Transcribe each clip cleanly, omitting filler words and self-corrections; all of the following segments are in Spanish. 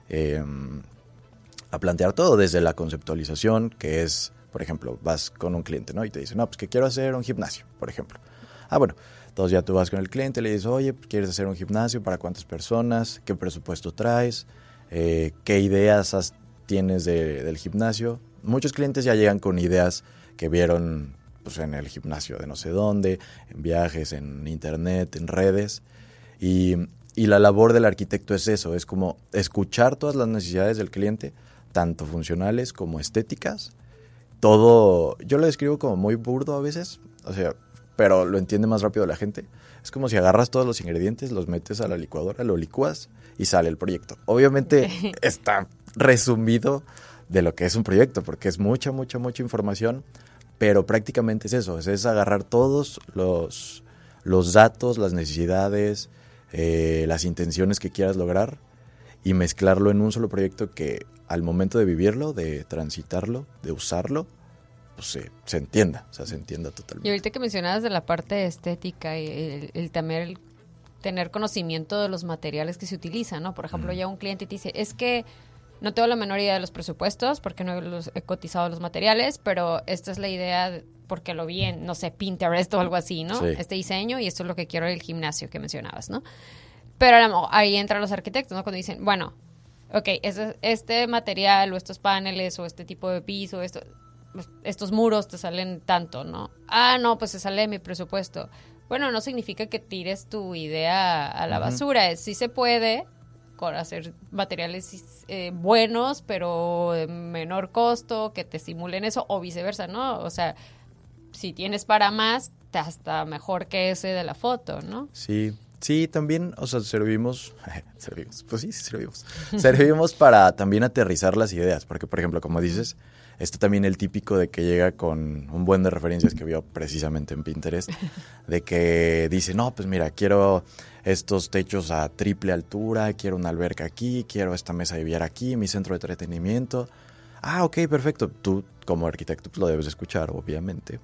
a plantear todo desde la conceptualización, que es, por ejemplo, vas con un cliente, ¿no? Y te dice, no, pues que quiero hacer un gimnasio, por ejemplo. Ah, bueno, entonces ya tú vas con el cliente, le dices, oye, pues, ¿quieres hacer un gimnasio? ¿Para cuántas personas? ¿Qué presupuesto traes? ¿Qué ideas tienes del gimnasio? Muchos clientes ya llegan con ideas que vieron pues, en el gimnasio de no sé dónde, en viajes, en internet, en redes. Y la labor del arquitecto es eso, es como escuchar todas las necesidades del cliente, tanto funcionales como estéticas. Todo, yo lo describo como muy burdo a veces, o sea, pero lo entiende más rápido la gente. Es como si agarras todos los ingredientes, los metes a la licuadora, lo licúas y sale el proyecto. Obviamente está resumido de lo que es un proyecto, porque es mucha información, pero prácticamente es eso, es agarrar todos los datos, las necesidades, las intenciones que quieras lograr y mezclarlo en un solo proyecto que al momento de vivirlo, de transitarlo, de usarlo, pues se entienda, o sea, se entienda totalmente. Y ahorita que mencionabas de la parte estética y el también tener conocimiento de los materiales que se utilizan, ¿no? Por ejemplo, ya un cliente te dice, es que no tengo la menor idea de los presupuestos porque no he cotizado los materiales, pero esta es la idea porque lo vi en, no sé, Pinterest o algo así, ¿no? Sí. Este diseño y esto es lo que quiero del gimnasio que mencionabas, ¿no? Pero ahí entran los arquitectos, ¿no? Cuando dicen, bueno, ok, este material o estos paneles o este tipo de piso, estos muros te salen tanto, ¿no? Ah, no, pues se sale de mi presupuesto. Bueno, no significa que tires tu idea a la basura. Sí se puede hacer materiales buenos, pero de menor costo, que te simulen eso, o viceversa, ¿no? O sea, si tienes para más, hasta mejor que ese de la foto, ¿no? Sí, también, o sea, servimos, pues sí, servimos. Servimos para también aterrizar las ideas, porque, por ejemplo, como dices, está también el típico de que llega con un buen de referencias que vio precisamente en Pinterest, de que dice, no, pues mira, quiero estos techos a triple altura, quiero una alberca aquí, quiero esta mesa de billar aquí, mi centro de entretenimiento. Ah, ok, perfecto. Tú, como arquitecto, pues lo debes escuchar, obviamente.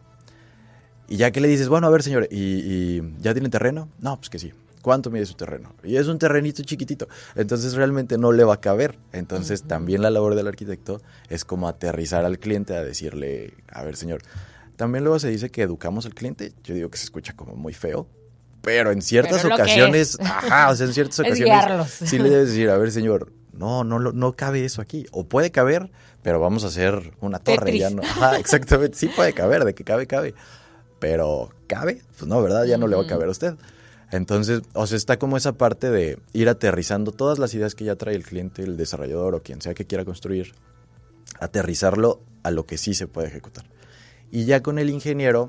Y ya que le dices, bueno, a ver, señor, ¿y ya tiene terreno? No, pues que sí. ¿Cuánto mide su terreno? Y es un terrenito chiquitito. Entonces realmente no le va a caber. Entonces también la labor del arquitecto es como aterrizar al cliente a decirle, a ver, señor, también luego se dice que educamos al cliente. Yo digo que se escucha como muy feo, pero en ciertas ocasiones, o sea, en ciertas ocasiones sí le debes decir, a ver, señor, no cabe eso aquí. O puede caber, pero vamos a hacer una torre. Tetris. Ya no. Exactamente, sí puede caber, de que cabe. Pero ¿cabe? Pues no, ¿verdad? Ya no le va a caber a usted. Entonces, o sea, está como esa parte de ir aterrizando todas las ideas que ya trae el cliente, el desarrollador o quien sea que quiera construir, aterrizarlo a lo que sí se puede ejecutar. Y ya con el ingeniero,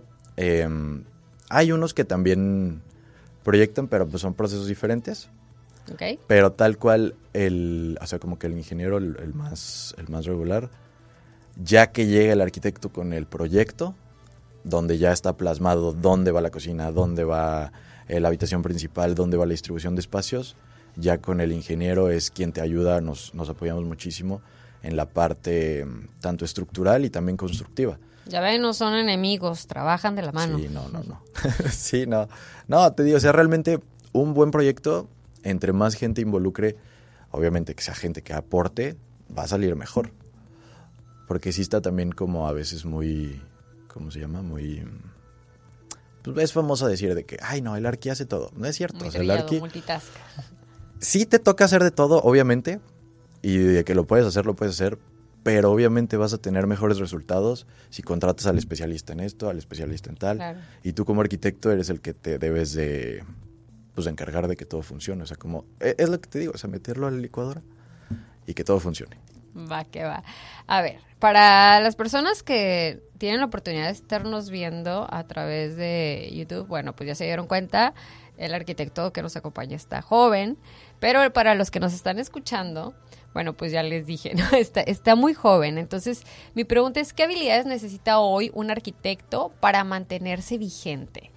hay unos que también proyectan, pero pues son procesos diferentes. Okay. Pero tal cual, o sea, como que el ingeniero, el más regular, ya que llega el arquitecto con el proyecto, donde ya está plasmado dónde va la cocina, dónde va la habitación principal, dónde va la distribución de espacios, ya con el ingeniero es quien te ayuda, nos apoyamos muchísimo en la parte tanto estructural y también constructiva. Ya ven, no son enemigos, trabajan de la mano. Sí, no. Sí, no. No, te digo, o sea, realmente un buen proyecto, entre más gente involucre, obviamente que sea gente que aporte, va a salir mejor. Porque sí está también como a veces muy, ¿cómo se llama? Muy... Pues es famoso decir de que, ay, no, el arqui hace todo. No es cierto. Muy o sea, el arqui... multitask. Sí te toca hacer de todo, obviamente, y de que lo puedes hacer, pero obviamente vas a tener mejores resultados si contratas al especialista en esto, al especialista en tal, Claro. Y tú como arquitecto eres el que te debes de, pues, de encargar de que todo funcione. O sea, como, es lo que te digo, o sea, meterlo a la licuadora y que todo funcione. Va que va. A ver, para las personas que tienen la oportunidad de estarnos viendo a través de YouTube, bueno, pues ya se dieron cuenta, el arquitecto que nos acompaña está joven, pero para los que nos están escuchando, bueno, pues ya les dije, ¿no? Está muy joven. Entonces, mi pregunta es, ¿qué habilidades necesita hoy un arquitecto para mantenerse vigente?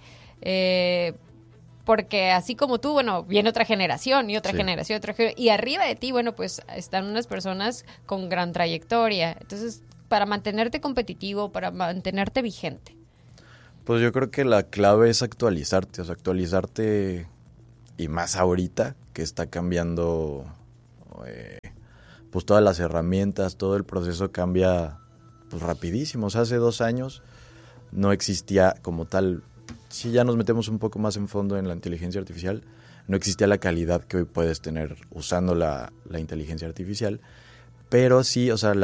Porque así como tú, bueno, viene otra generación y otra generación, y arriba de ti, bueno, pues están unas personas con gran trayectoria. Entonces, para mantenerte competitivo, para mantenerte vigente. Pues yo creo que la clave es actualizarte, o sea, actualizarte y más ahorita que está cambiando pues todas las herramientas, todo el proceso cambia pues rapidísimo. O sea, hace 2 años no existía como tal, si ya nos metemos un poco más en fondo en la inteligencia artificial, no existía la calidad que hoy puedes tener usando la inteligencia artificial, pero sí, o sea,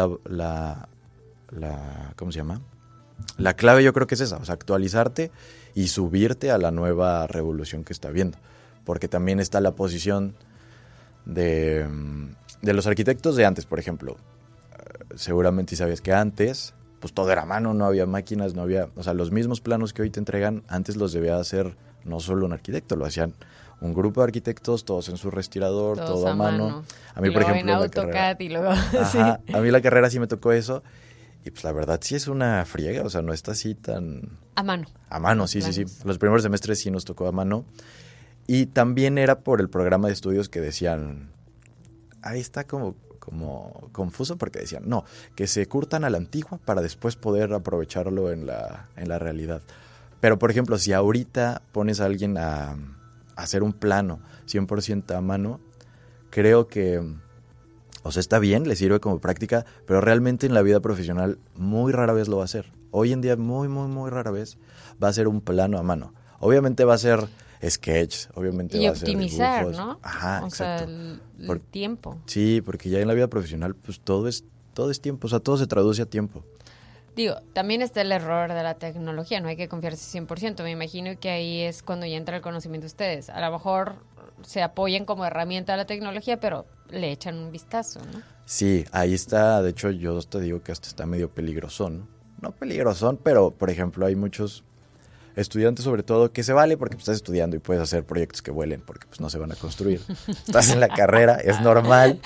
¿cómo se llama? La clave yo creo que es esa, o sea, actualizarte y subirte a la nueva revolución que está viendo, porque también está la posición de los arquitectos de antes, por ejemplo. Seguramente sabías que antes, pues todo era a mano, no había máquinas, no había, o sea, los mismos planos que hoy te entregan, antes los debía hacer no solo un arquitecto, lo hacían un grupo de arquitectos, todos en su respirador, Todos todo a mano. A mí, y por luego ejemplo, en la AutoCAD carrera, y luego... ajá, a mí la carrera sí me tocó eso, y pues la verdad sí es una friega, o sea, no está así tan... A mano. A mano, Los sí. planos. Los primeros semestres sí nos tocó a mano. Y también era por el programa de estudios que decían, ahí está como confuso, porque decían, no, que se curtan a la antigua para después poder aprovecharlo en la realidad. Pero, por ejemplo, si ahorita pones a alguien a hacer un plano 100% a mano, creo que, o sea, está bien, le sirve como práctica, pero realmente en la vida profesional muy rara vez lo va a hacer. Hoy en día muy, muy, muy rara vez va a ser un plano a mano. Obviamente va a ser sketch, obviamente Y va a ser optimizar, dibujos. ¿no? Ajá, o exacto. sea, el tiempo. Sí, porque ya en la vida profesional pues todo es tiempo, o sea, todo se traduce a tiempo. Digo, también está el error de la tecnología, no hay que confiarse 100%. Me imagino que ahí es cuando ya entra el conocimiento de ustedes. A lo mejor se apoyan como herramienta a la tecnología, pero le echan un vistazo, ¿no? Sí, ahí está, de hecho yo te digo que hasta está medio peligrosón. No peligrosón, pero por ejemplo hay muchos estudiantes sobre todo que se vale porque pues, estás estudiando y puedes hacer proyectos que vuelen porque pues no se van a construir. Estás en la carrera, es normal.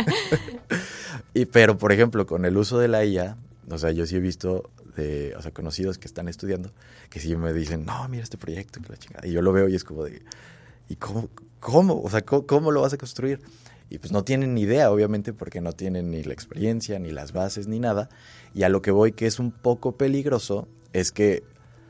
Pero por ejemplo con el uso de la IA, o sea, yo sí he visto conocidos que están estudiando que sí me dicen, no, mira este proyecto, que la chingada. Y yo lo veo y es como de, ¿y cómo? O sea, ¿cómo lo vas a construir? Y pues no tienen ni idea, obviamente, porque no tienen ni la experiencia, ni las bases, ni nada. Y a lo que voy, que es un poco peligroso, es que,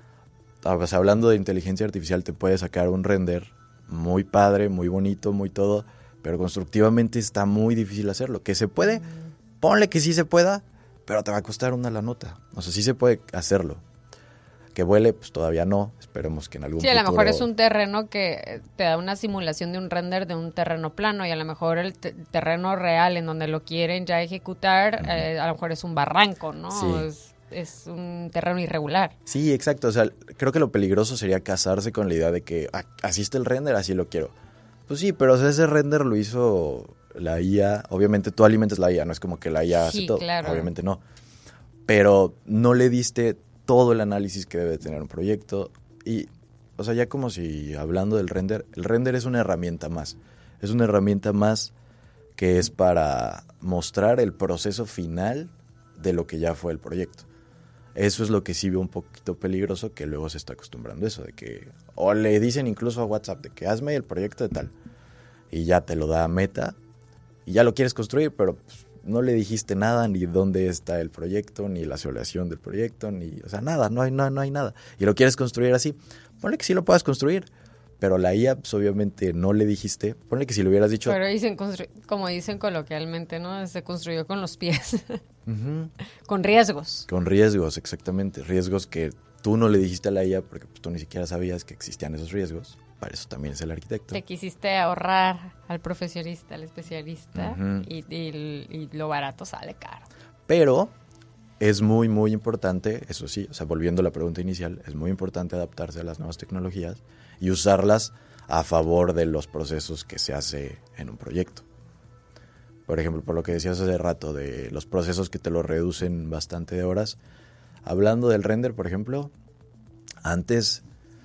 pues, hablando de inteligencia artificial, te puede sacar un render muy padre, muy bonito, muy todo, pero constructivamente está muy difícil hacerlo. ¿Que se puede? Ponle que sí se pueda, pero te va a costar una la nota. O sea, sí se puede hacerlo. Que vuele, pues todavía no. Esperemos que en algún futuro... Sí, a lo mejor es un terreno que te da una simulación de un render de un terreno plano y a lo mejor el terreno real en donde lo quieren ya ejecutar, a lo mejor es un barranco, ¿no? Sí. Es un terreno irregular. Sí, exacto. O sea, creo que lo peligroso sería casarse con la idea de que así está el render, así lo quiero. Pues sí, pero o sea, ese render lo hizo la IA. Obviamente tú alimentas la IA, no es como que la IA hace todo. Claro. Obviamente no. Pero no le diste todo el análisis que debe tener un proyecto. Y, o sea, ya como si hablando del render, el render es una herramienta más. Es una herramienta más que es para mostrar el proceso final de lo que ya fue el proyecto. Eso es lo que sí veo un poquito peligroso, que luego se está acostumbrando a eso, de que, o le dicen incluso a WhatsApp, de que hazme el proyecto de tal, y ya te lo da Meta, y ya lo quieres construir, pero pues, no le dijiste nada, ni dónde está el proyecto, ni la simulación del proyecto, ni, o sea, nada, no hay nada. Y lo quieres construir así, ponle que sí lo puedas construir, pero la IA, pues, obviamente no le dijiste, ponle que si le hubieras dicho... Pero dicen, como dicen coloquialmente, ¿no? Se construyó con los pies. Con riesgos. Con riesgos, exactamente. Riesgos que tú no le dijiste a la IA porque pues, tú ni siquiera sabías que existían esos riesgos. Para eso también es el arquitecto. Te quisiste ahorrar al profesionista, al especialista, y lo barato sale caro. Pero es muy, muy importante, eso sí, o sea, volviendo a la pregunta inicial, es muy importante adaptarse a las nuevas tecnologías y usarlas a favor de los procesos que se hace en un proyecto. Por ejemplo, por lo que decías hace rato, de los procesos que te lo reducen bastante de horas. Hablando del render, por ejemplo, antes,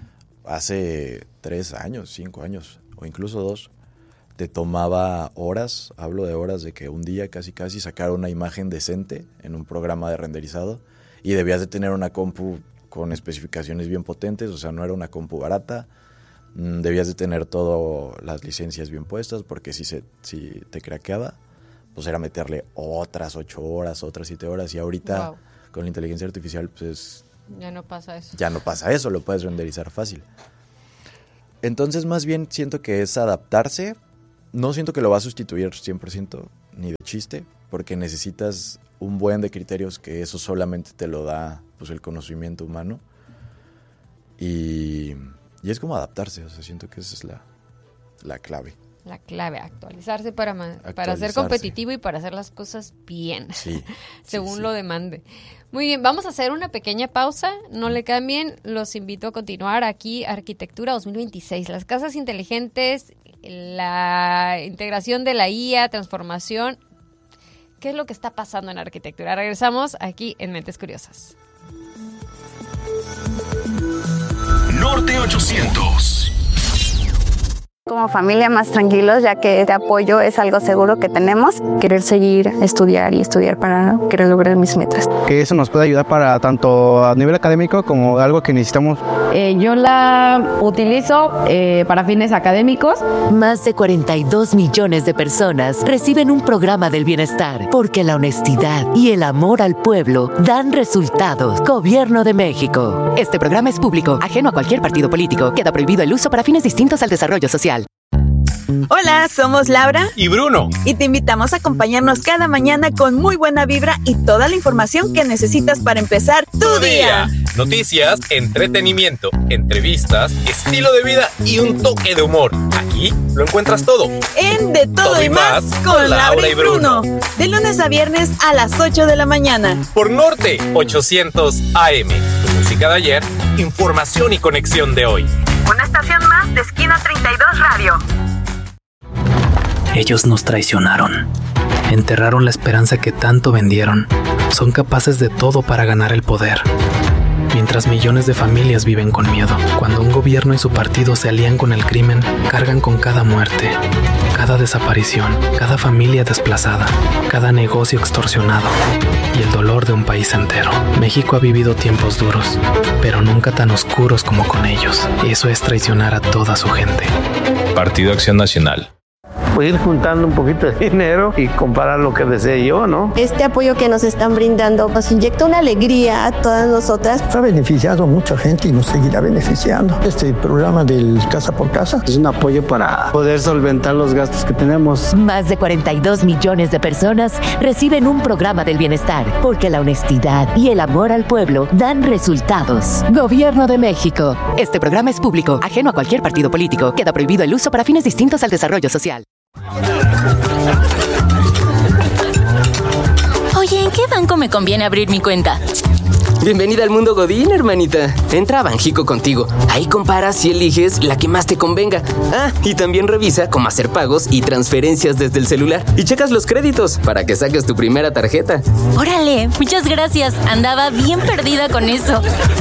hace 3 años, 5 años, o incluso 2, te tomaba horas, hablo de horas, de que un día casi sacar una imagen decente en un programa de renderizado, y debías de tener una compu con especificaciones bien potentes, o sea, no era una compu barata, debías de tener todas las licencias bien puestas, porque si te craqueaba, pues era meterle otras 8 horas, otras 7 horas, y ahorita con la inteligencia artificial, pues ya no pasa eso. Ya no pasa eso, lo puedes renderizar fácil. Entonces, más bien siento que es adaptarse. No siento que lo va a sustituir 100%, ni de chiste, porque necesitas un buen de criterios que eso solamente te lo da pues el conocimiento humano. Y es como adaptarse, o sea, siento que esa es la clave. La clave, actualizarse para ser competitivo y para hacer las cosas bien, sí, según lo demande. Muy bien, vamos a hacer una pequeña pausa, no le cambien, los invito a continuar aquí, Arquitectura 2026, las casas inteligentes, la integración de la IA, transformación, ¿qué es lo que está pasando en arquitectura? Regresamos aquí en Mentes Curiosas. Norte 800. Como familia más tranquilos, ya que este apoyo es algo seguro que tenemos. Querer seguir, estudiar para querer lograr mis metas. Que eso nos puede ayudar para tanto a nivel académico como algo que necesitamos. Yo la utilizo para fines académicos. Más de 42 millones de personas reciben un programa del bienestar porque la honestidad y el amor al pueblo dan resultados. Gobierno de México. Este programa es público, ajeno a cualquier partido político. Queda prohibido el uso para fines distintos al desarrollo social. Hola, somos Laura y Bruno. Y te invitamos a acompañarnos cada mañana con muy buena vibra y toda la información que necesitas para empezar tu día. Noticias, entretenimiento, entrevistas, estilo de vida y un toque de humor. Aquí lo encuentras todo. En De Todo y Más con Laura y Bruno. De lunes a viernes a las 8 de la mañana. Por Norte 800 AM. Música de ayer, información y conexión de hoy. Una estación más de Esquina 32 Radio. Ellos nos traicionaron. Enterraron la esperanza que tanto vendieron. Son capaces de todo para ganar el poder. Mientras millones de familias viven con miedo. Cuando un gobierno y su partido se alían con el crimen, cargan con cada muerte, cada desaparición, cada familia desplazada, cada negocio extorsionado y el dolor de un país entero. México ha vivido tiempos duros, pero nunca tan oscuros como con ellos. Eso es traicionar a toda su gente. Partido Acción Nacional. Pues ir juntando un poquito de dinero y comprar lo que desee yo, ¿no? Este apoyo que nos están brindando nos inyecta una alegría a todas nosotras. Ha beneficiado a mucha gente y nos seguirá beneficiando. Este programa del Casa por Casa es un apoyo para poder solventar los gastos que tenemos. Más de 42 millones de personas reciben un programa del bienestar porque la honestidad y el amor al pueblo dan resultados. Gobierno de México. Este programa es público, ajeno a cualquier partido político. Queda prohibido el uso para fines distintos al desarrollo social. Oye, ¿en qué banco me conviene abrir mi cuenta? Bienvenida al mundo Godín, hermanita. Entra a Banjico Contigo. Ahí comparas y eliges la que más te convenga. Ah, y también revisa cómo hacer pagos y transferencias desde el celular. Y checas los créditos para que saques tu primera tarjeta. Órale, muchas gracias. Andaba bien perdida con eso.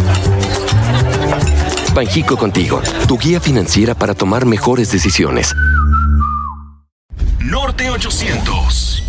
Banjico Contigo, tu guía financiera para tomar mejores decisiones. Norte 800.